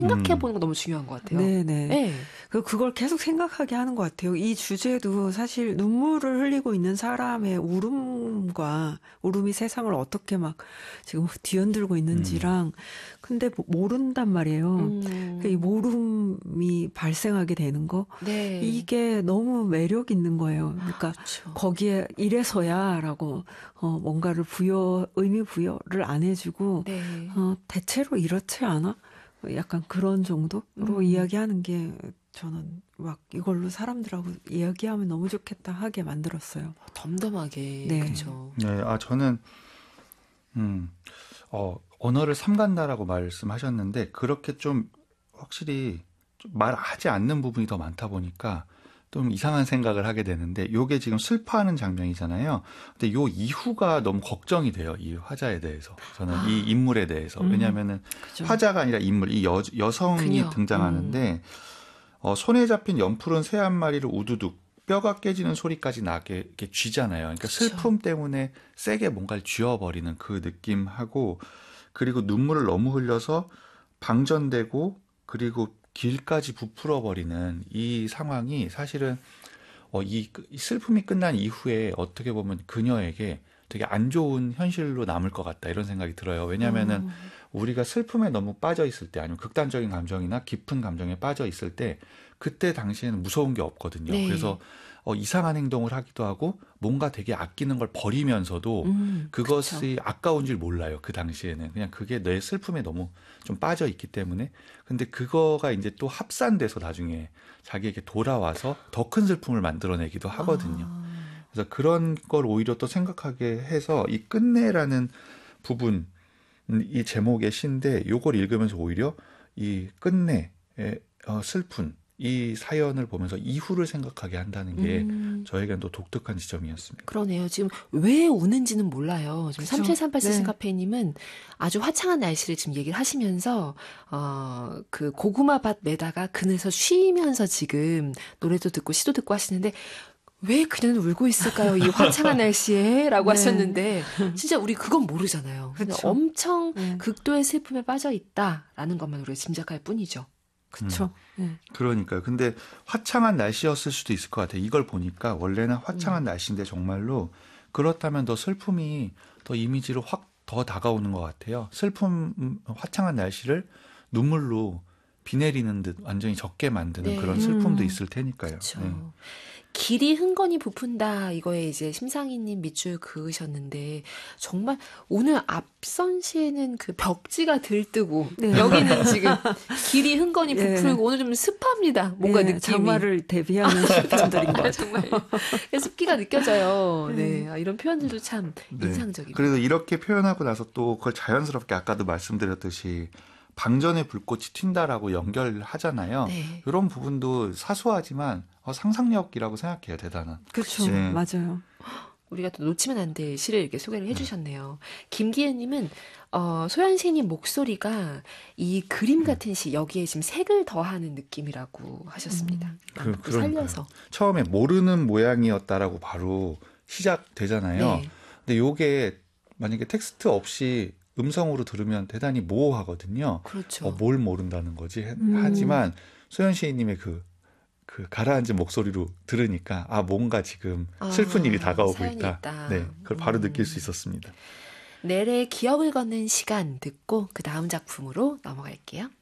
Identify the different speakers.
Speaker 1: 생각해보는 거 너무 중요한 것 같아요.
Speaker 2: 네네.
Speaker 1: 네.
Speaker 2: 그걸 계속 생각하게 하는 것 같아요. 이 주제도 사실 눈물을 흘리고 있는 사람의 울음이 세상을 어떻게 막 지금 뒤흔들고 있는지랑 근데 모른단 말이에요. 이 모름이 발생하게 되는 거
Speaker 1: 네.
Speaker 2: 이게 너무 매력 있는 거예요. 그러니까
Speaker 1: 그렇죠.
Speaker 2: 거기에 이래서야라고 뭔가를 의미 부여를 안 해주고
Speaker 1: 네.
Speaker 2: 대체로 이렇지 않아? 약간 그런 정도로 이야기하는 게 저는 막 이걸로 사람들하고 이야기하면 너무 좋겠다 하게 만들었어요.
Speaker 1: 덤덤하게.
Speaker 2: 네.
Speaker 1: 그렇죠.
Speaker 3: 네, 저는 언어를 삼간다라고 말씀하셨는데 그렇게 좀 확실히 좀 말하지 않는 부분이 더 많다 보니까 좀 이상한 생각을 하게 되는데 요게 지금 슬퍼하는 장면이잖아요. 근데 요 이후가 너무 걱정이 돼요. 이 화자에 대해서. 저는 이 인물에 대해서. 왜냐하면은
Speaker 2: 그죠.
Speaker 3: 화자가 아니라 인물, 이 여성이
Speaker 1: 그녀.
Speaker 3: 등장하는데 손에 잡힌 연푸른 새 한 마리를 우두둑 뼈가 깨지는 소리까지 나게 이렇게 쥐잖아요. 그러니까
Speaker 1: 그쵸.
Speaker 3: 슬픔 때문에 세게 뭔가를 쥐어버리는 그 느낌하고 그리고 눈물을 너무 흘려서 방전되고 그리고 길까지 부풀어버리는 이 상황이 사실은 이 슬픔이 끝난 이후에 어떻게 보면 그녀에게 되게 안 좋은 현실로 남을 것 같다 이런 생각이 들어요. 왜냐하면은 우리가 슬픔에 너무 빠져 있을 때 아니면 극단적인 감정이나 깊은 감정에 빠져 있을 때 그때 당시에는 무서운 게 없거든요.
Speaker 1: 네.
Speaker 3: 그래서 이상한 행동을 하기도 하고 뭔가 되게 아끼는 걸 버리면서도 그것이 아까운 줄 몰라요. 그 당시에는 그냥 그게 내 슬픔에 너무 좀 빠져 있기 때문에 근데 그거가 이제 또 합산돼서 나중에 자기에게 돌아와서 더 큰 슬픔을 만들어내기도 하거든요. 그래서 그런 걸 오히려 또 생각하게 해서 이 끝내라는 부분 이 제목의 시인데 요걸 읽으면서 오히려 이 끝내의 슬픈 이 사연을 보면서 이후를 생각하게 한다는 게 저에겐 또 독특한 지점이었습니다.
Speaker 1: 그러네요. 지금 왜 우는지는 몰라요. 지금
Speaker 2: 그쵸?
Speaker 1: 3738 시즌
Speaker 2: 네.
Speaker 1: 카페님은 아주 화창한 날씨를 지금 얘기를 하시면서 그 고구마밭 매다가 그늘에서 쉬면서 지금 노래도 듣고 시도 듣고 하시는데 왜 그녀는 울고 있을까요? 이 화창한 날씨에? 라고
Speaker 2: 네.
Speaker 1: 하셨는데 진짜 우리 그건 모르잖아요. 그냥
Speaker 2: 그쵸.
Speaker 1: 엄청
Speaker 2: 네.
Speaker 1: 극도의 슬픔에 빠져 있다라는 것만 우리가 짐작할 뿐이죠.
Speaker 2: 그쵸. 네.
Speaker 3: 그러니까요. 근데 화창한 날씨였을 수도 있을 것 같아요. 이걸 보니까 원래는 화창한 날씨인데 정말로 그렇다면 더 슬픔이 더 이미지로 확 더 다가오는 것 같아요. 화창한 날씨를 눈물로 비 내리는 듯 완전히 적게 만드는
Speaker 1: 네.
Speaker 3: 그런 슬픔도 있을 테니까요.
Speaker 1: 그렇죠.
Speaker 3: 네.
Speaker 1: 길이 흥건히 부푼다 이거에 이제 심상희님 밑줄 그으셨는데 정말 오늘 앞선 시에는 그 벽지가 들뜨고
Speaker 2: 네.
Speaker 1: 여기는 지금 길이 흥건히
Speaker 2: 네.
Speaker 1: 부풀고 오늘 좀 습합니다. 뭔가
Speaker 2: 네,
Speaker 1: 느낌이.
Speaker 2: 장마를 대비하는 시점들인 것 같아요.
Speaker 1: 정말 습기가 느껴져요. 네, 이런 표현들도 참
Speaker 3: 네.
Speaker 1: 인상적이고.
Speaker 3: 그래서 이렇게 표현하고 나서 또 그걸 자연스럽게 아까도 말씀드렸듯이 방전의 불꽃이 튄다라고 연결하잖아요.
Speaker 1: 네.
Speaker 3: 이런 부분도 사소하지만 상상력이라고 생각해요. 대단한.
Speaker 2: 그렇죠.
Speaker 3: 네.
Speaker 2: 맞아요.
Speaker 1: 우리가 또 놓치면 안 될 시를 이렇게 소개를 해주셨네요. 김기현님은 소연 시인님 목소리가 이 그림 같은 시 여기에 지금 색을 더하는 느낌이라고 하셨습니다. 또 살려서.
Speaker 3: 처음에 모르는 모양이었다라고 바로 시작되잖아요.
Speaker 1: 네.
Speaker 3: 근데 요게 만약에 텍스트 없이 음성으로 들으면 대단히 모호하거든요.
Speaker 1: 그렇죠.
Speaker 3: 뭘 모른다는 거지? 하지만 소연 시인님의 그 가라앉은 목소리로 들으니까 뭔가 지금 슬픈 일이 다가오고 있다. 네, 그걸 바로 느낄 수 있었습니다.
Speaker 1: 넬의 기억을 걷는 시간 듣고 그 다음 작품으로 넘어갈게요.